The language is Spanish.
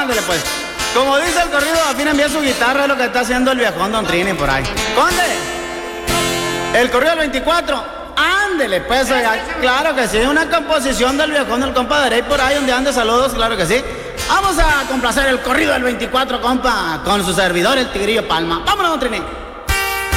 Ándale pues. Como dice el corrido, afina envía su guitarra, es lo que está haciendo el viejón Don Trini por ahí. Conde, el corrido del 24, ándele pues, oiga, claro que sí, una composición del viejón del compa Derey por ahí, donde ande saludos, claro que sí. Vamos a complacer el corrido del 24, compa, con su servidor, el Tigrillo Palma. Vámonos, Don Trini.